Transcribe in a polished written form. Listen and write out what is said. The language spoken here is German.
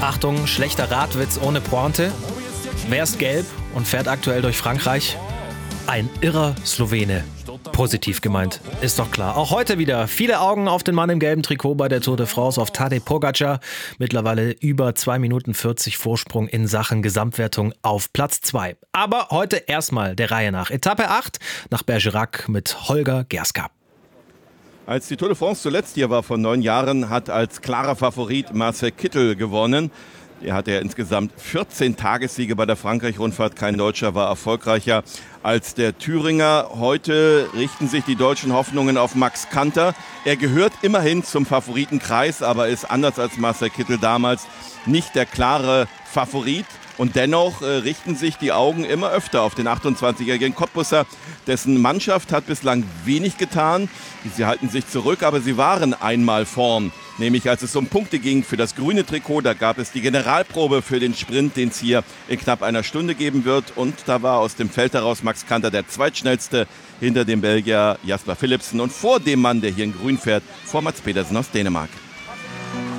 Achtung, schlechter Radwitz ohne Pointe. Wer ist gelb und fährt aktuell durch Frankreich? Ein irrer Slowene. Positiv gemeint, ist doch klar. Auch heute wieder viele Augen auf den Mann im gelben Trikot bei der Tour de France, auf Tadej Pogačar. Mittlerweile über 2 Minuten 40 Vorsprung in Sachen Gesamtwertung auf Platz 2. Aber heute erstmal der Reihe nach. Etappe 8 nach Bergerac mit Holger Gerska. Als die Tour de France zuletzt hier war vor 9 Jahren, hat als klarer Favorit Marcel Kittel gewonnen. Er hatte ja insgesamt 14 Tagessiege bei der Frankreich-Rundfahrt. Kein Deutscher war erfolgreicher als der Thüringer. Heute richten sich die deutschen Hoffnungen auf Max Kanter. Er gehört immerhin zum Favoritenkreis, aber ist anders als Marcel Kittel damals nicht der klare Favorit. Und dennoch richten sich die Augen immer öfter auf den 28-jährigen Cottbusser. Dessen Mannschaft hat bislang wenig getan. Sie halten sich zurück, aber sie waren einmal vorn. Nämlich als es um Punkte ging für das grüne Trikot. Da gab es die Generalprobe für den Sprint, den es hier in knapp einer Stunde geben wird. Und da war aus dem Feld heraus Max Kanter der zweitschnellste hinter dem Belgier Jasper Philipsen und vor dem Mann, der hier in grün fährt, vor Mats Pedersen aus Dänemark.